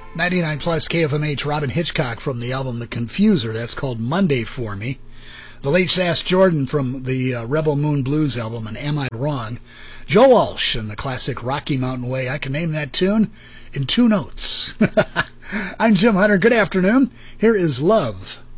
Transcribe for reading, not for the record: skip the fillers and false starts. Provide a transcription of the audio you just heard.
99 plus KFMH, Robin Hitchcock from the album The Confuser. That's called Monday for Me. The late Sass Jordan from the Rebel Moon Blues album, and Am I Wrong? Joe Walsh and the classic Rocky Mountain Way. I can name that tune in 2 notes. I'm Jim Hunter. Good afternoon. Here is Love.